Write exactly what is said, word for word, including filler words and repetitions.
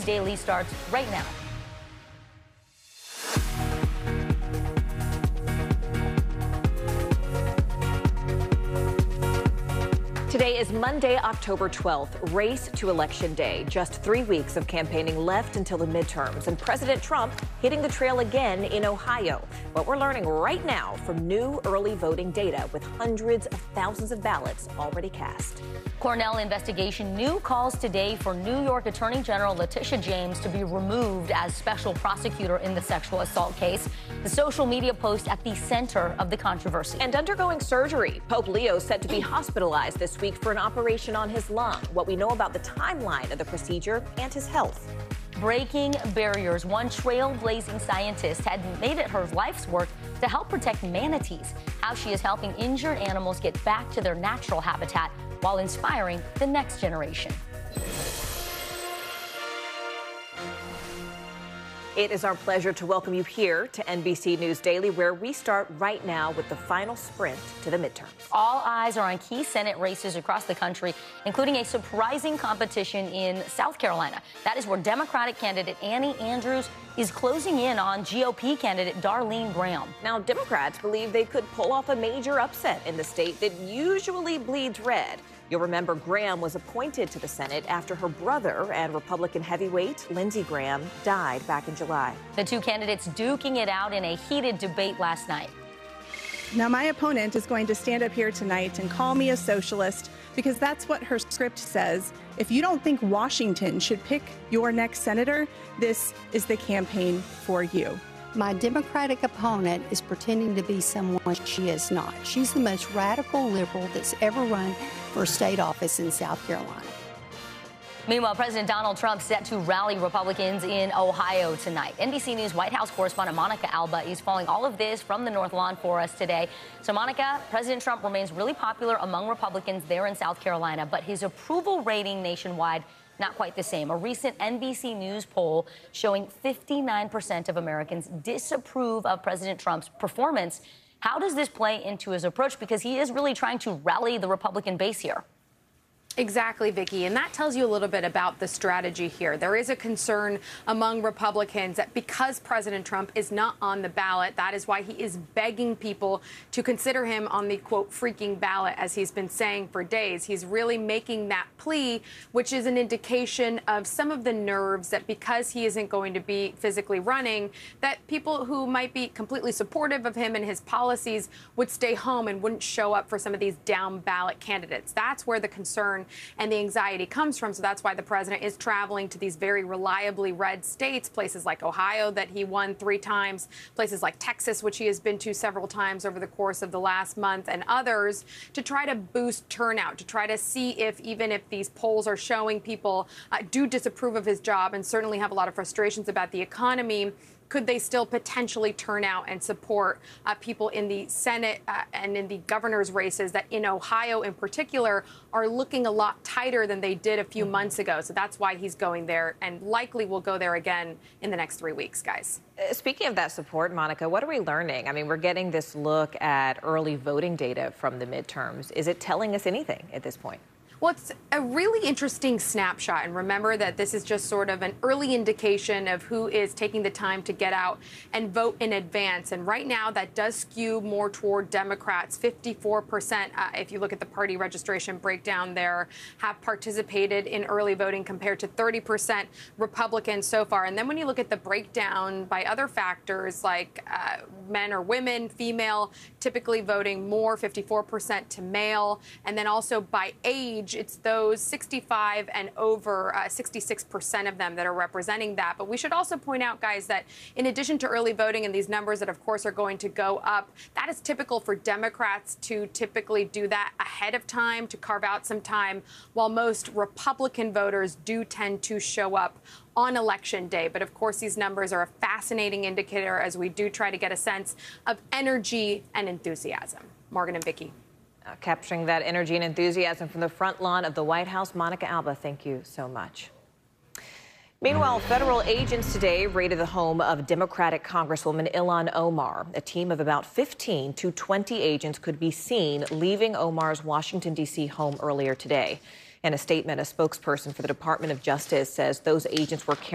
Daily starts right now. Today is Monday, October twelfth, race to Election Day. Just three weeks of campaigning left until the midterms, and President Trump hitting the trail again in Ohio. What we're learning right now from new early voting data with hundreds of thousands of ballots already cast. Cornell investigation new calls today for New York Attorney General Letitia James to be removed as special prosecutor in the sexual assault case. The social media post at the center of the controversy. And undergoing surgery, Pope Leo set to be hospitalized this week for an operation on his lung. What we know about the timeline of the procedure and his health. Breaking barriers. One trailblazing scientist had made it her life's work to help protect manatees. How she is helping injured animals get back to their natural habitat while inspiring the next generation. It is our pleasure to welcome you here to N B C News Daily, where we start right now with the final sprint to the midterms. All eyes are on key Senate races across the country, including a surprising competition in South Carolina. That is where Democratic candidate Annie Andrews is closing in on G O P candidate Darlene Graham. Now, Democrats believe they could pull off a major upset in the state that usually bleeds red. You'll remember Graham was appointed to the Senate after her brother and Republican heavyweight Lindsey Graham died back in July. The two candidates duking it out in a heated debate last night. Now, my opponent is going to stand up here tonight and call me a socialist because that's what her script says. If you don't think Washington should pick your next senator, this is the campaign for you. My Democratic opponent is pretending to be someone she is not. She's the most radical liberal that's ever run for state office in South Carolina. Meanwhile, President Donald Trump set to rally Republicans in Ohio tonight. N B C News White House correspondent Monica Alba is following all of this from the North Lawn for us today. So, Monica, President Trump remains really popular among Republicans there in South Carolina, but his approval rating nationwide not quite the same. A recent N B C News poll showing fifty-nine percent of Americans disapprove of President Trump's performance. How does this play into his approach? Because he is really trying to rally the Republican base here. Exactly, Vicki, and that tells you a little bit about the strategy here. There is a concern among Republicans that because President Trump is not on the ballot, that is why he is begging people to consider him on the, quote, freaking ballot, as he's been saying for days. He's really making that plea, which is an indication of some of the nerves that because he isn't going to be physically running, that people who might be completely supportive of him and his policies would stay home and wouldn't show up for some of these down ballot candidates. That's where the concern and the anxiety comes from. So that's why the president is traveling to these very reliably red states, places like Ohio that he won three times, places like Texas, which he has been to several times over the course of the last month, and others, to try to boost turnout, to try to see if even if these polls are showing people uh, do disapprove of his job and certainly have a lot of frustrations about the economy, could they still potentially turn out and support uh, people in the Senate uh, and in the governor's races that in Ohio in particular are looking a lot tighter than they did a few months ago. So that's why he's going there and likely will go there again in the next three weeks, guys. Uh, speaking of that support, Monica, what are we learning? I mean, we're getting this look at early voting data from the midterms. Is it telling us anything at this point? Well, it's a really interesting snapshot. And remember that this is just sort of an early indication of who is taking the time to get out and vote in advance. And right now, that does skew more toward Democrats. fifty-four percent, uh, if you look at the party registration breakdown there, have participated in early voting compared to thirty percent Republicans so far. And then when you look at the breakdown by other factors like uh, men or women, female, typically voting more, fifty-four percent to male. And then also by age, it's those sixty-five and over, uh, sixty-six percent of them that are representing that. But we should also point out, guys, that in addition to early voting and these numbers that, of course, are going to go up, that is typical for Democrats to typically do that ahead of time, to carve out some time, while most Republican voters do tend to show up on Election Day. But, of course, these numbers are a fascinating indicator as we do try to get a sense of energy and enthusiasm. Morgan and Vicki. Uh, capturing that energy and enthusiasm from the front lawn of the White House. Monica Alba, thank you so much. Meanwhile, federal agents today raided the home of Democratic Congresswoman Ilhan Omar. A team of about fifteen to twenty agents could be seen leaving Omar's Washington, D C home earlier today. In a statement, a spokesperson for the Department of Justice says those agents were carrying